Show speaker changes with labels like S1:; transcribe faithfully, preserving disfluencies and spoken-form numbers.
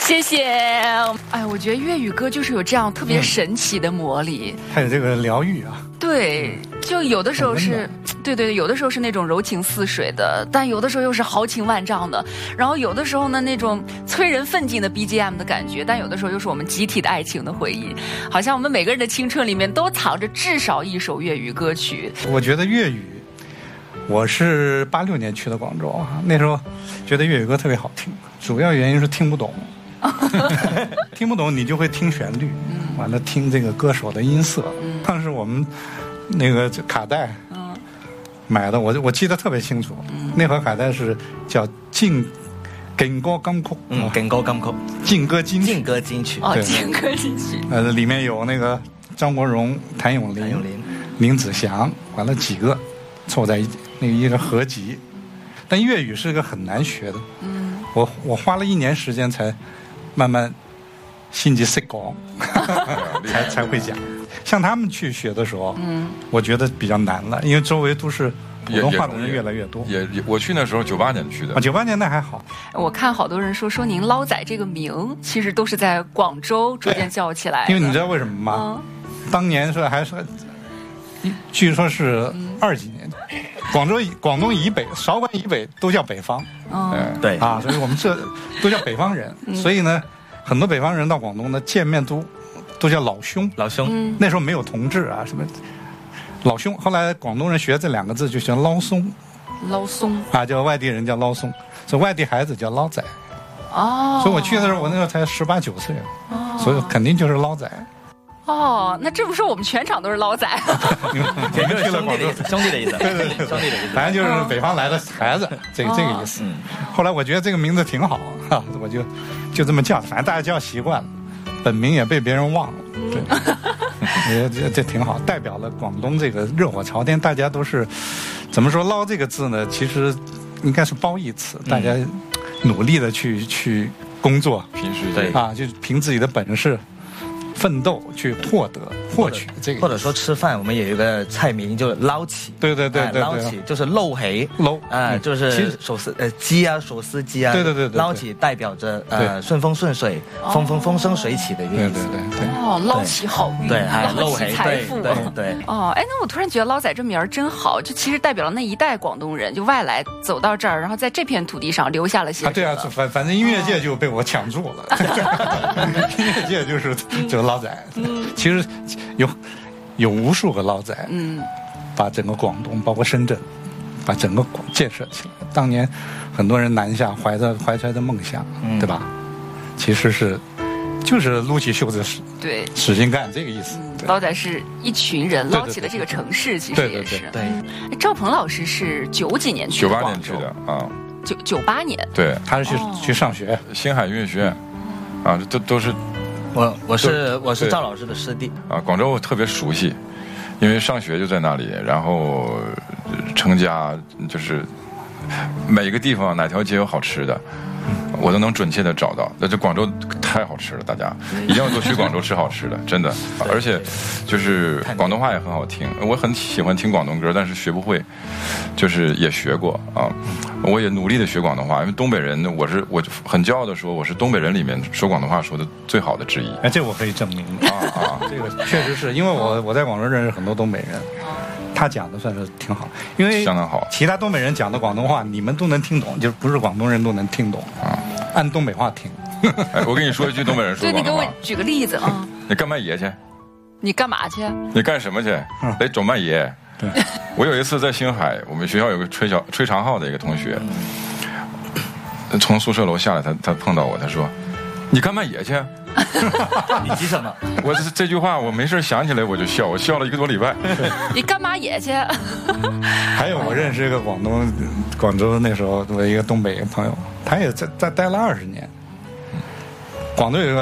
S1: 谢谢。哎，我觉得粤语歌就是有这样特别神奇的魔力，
S2: 还有这个疗愈啊。
S1: 对，就有的时候是，对对对，有的时候是那种柔情似水的，但有的时候又是豪情万丈的。然后有的时候呢，那种催人奋进的 B G M 的感觉，但有的时候又是我们集体的爱情的回忆。好像我们每个人的青春里面都藏着至少一首粤语歌曲。
S2: 我觉得粤语，我是八六年去的广州啊，那时候觉得粤语歌特别好听，主要原因是听不懂。听不懂你就会听旋律，嗯、完了听这个歌手的音色。嗯、当时我们那个卡带，嗯、买的，我我记得特别清楚。嗯、那盒卡带是叫劲劲歌金曲，
S3: 嗯，劲歌金曲，
S2: 劲歌金曲，
S3: 劲歌金曲，
S1: 哦，劲歌金曲。
S2: 呃，里面有那个张国荣、谭咏麟、
S3: 谭咏麟、
S2: 林子祥，完了几个凑在一那个一个合集。但粤语是个很难学的，嗯，我我花了一年时间才。慢慢心急识讲，才才会讲。像他们去学的时候，嗯，我觉得比较难了，因为周围都是普通话的人越来越多。
S4: 也也，我去那时候九八年去的，
S2: 啊，九八年那还好。
S1: 我看好多人说说您捞仔这个名，其实都是在广州逐渐叫起来的。
S2: 因为你知道为什么吗？嗯、当年是还是，据说是二几年。广州、广东以北、韶关以北都叫北方，
S1: 嗯，
S3: 对
S2: 啊，所以我们这都叫北方人，嗯、所以呢，很多北方人到广东呢见面都都叫老兄，
S3: 老兄。
S1: 嗯、
S2: 那时候没有同志啊，什么老兄，后来广东人学这两个字就叫捞松，
S1: 捞松
S2: 啊，叫外地人叫捞松，所以外地孩子叫捞仔。
S1: 哦，
S2: 所以我去的时候，我那时候才十八九岁，哦，所以肯定就是捞仔。
S1: 哦，那这么说我们全场都是捞仔。
S2: 你们去了广州，
S3: 兄弟的意思，
S2: 对对对，
S3: 兄弟的意思，
S2: 反正就是北方来的孩子，这个这个意思。后来我觉得这个名字挺好啊，我就就这么叫，反正大家叫习惯了，本名也被别人忘了，对，我觉得这这挺好，代表了广东这个热火朝天，大家都是怎么说捞这个字呢？其实应该是褒义词，大家努力的去去工作，
S4: 平时
S3: 对
S2: 啊，就凭自己的本事。奋斗去获得获取这个，
S3: 或者说吃饭，我们有一个菜名就是捞起，
S2: 对对对对，
S3: 捞起就是漏起
S2: 捞
S3: 啊，就是手撕呃鸡啊手撕鸡啊，
S2: 对对对对，
S3: 捞起代表着呃顺风顺水、风风风生水起的一个意思，
S2: 对对对。
S1: 哦，捞起好运，
S3: 对，
S1: 捞起财富，
S3: 对对。
S1: 哦，哎，那我突然觉得捞仔这名儿真好，就其实代表了那一代广东人，就外来走到这儿，然后在这片土地上留下了些。
S2: 啊，对啊，反反正音乐界就被我抢住了，音乐界就是这个捞仔。嗯，其实有有无数个捞仔，嗯，把整个广东，包括深圳，把整个建设起来。当年很多人南下，怀着怀揣着梦想，嗯、对吧？其实是就是撸起袖子，
S1: 对，
S2: 使劲干这个意思。
S1: 嗯、捞仔是一群人捞起了这个城市，其实也是。
S2: 对，对
S1: 对赵鹏老师是九几年去的，
S4: 九八年去的啊，
S1: 九九八年，
S4: 对，
S2: 他是去、哦、去上学，
S4: 星海音乐学院，啊，这都都是。
S3: 我我是我是赵老师的师弟
S4: 啊，广州我特别熟悉，因为上学就在那里，然后成家就是每个地方哪条街有好吃的，我都能准确的找到。那这广州太好吃了，大家一定要多去广州吃好吃的，真的。而且就是广东话也很好听，我很喜欢听广东歌，但是学不会，就是也学过啊。我也努力的学广东话，因为东北人，我是我很骄傲的说，我是东北人里面说广东话说的最好的之一。
S2: 哎，这我可以证明啊啊，这个确实是因为我我在广州认识很多东北人，他讲的算是挺好，因为
S4: 相当好。
S2: 其他东北人讲的广东话，你们都能听懂，就是不是广东人都能听懂啊，按东北话听。
S4: 哎，我跟你说一句东北人说的广东话。
S1: 对，你给我举个例子啊。
S4: 你干嘛爷去？
S1: 你干嘛去？
S4: 你干什么去？得走慢爷。
S2: 对，
S4: 我有一次在星海，我们学校有个吹小吹长号的一个同学，从宿舍楼下来，他他碰到我，他说：“你干嘛也去？”
S3: 你急什么？
S4: 我这这句话我没事想起来我就笑，我笑了一个多礼拜。
S1: 你干嘛也去？
S2: 还有我认识一个广东广州那时候我一个东北朋友，他也在在待了二十年。广州有一个